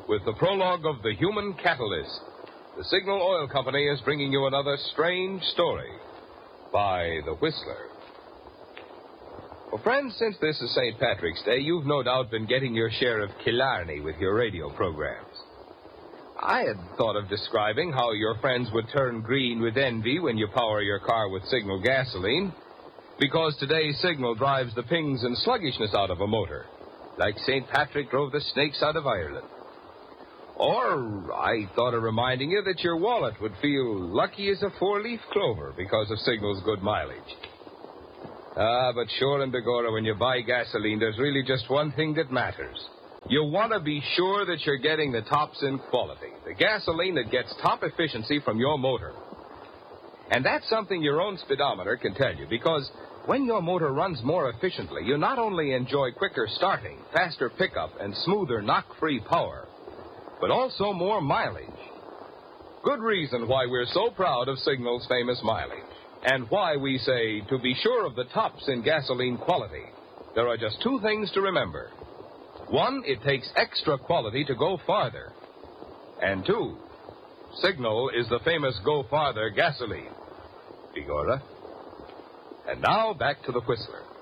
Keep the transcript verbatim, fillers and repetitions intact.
with the prologue of The Human Catalyst. The Signal Oil Company is bringing you another strange story by The Whistler. Well, friends, since this is Saint Patrick's Day, you've no doubt been getting your share of Killarney with your radio programs. I had thought of describing how your friends would turn green with envy when you power your car with Signal gasoline, because today's Signal drives the pings and sluggishness out of a motor, like Saint Patrick drove the snakes out of Ireland. Or I thought of reminding you that your wallet would feel lucky as a four-leaf clover because of Signal's good mileage. Ah, but sure and begorra, when you buy gasoline, there's really just one thing that matters. You want to be sure that you're getting the tops in quality, the gasoline that gets top efficiency from your motor. And that's something your own speedometer can tell you, because when your motor runs more efficiently, you not only enjoy quicker starting, faster pickup, and smoother knock-free power, but also more mileage. Good reason why we're so proud of Signal's famous mileage, and why we say, to be sure of the tops in gasoline quality, there are just two things to remember. One, it takes extra quality to go farther. And two, Signal is the famous Go Farther gasoline. Begorra. And now, back to the Whistler.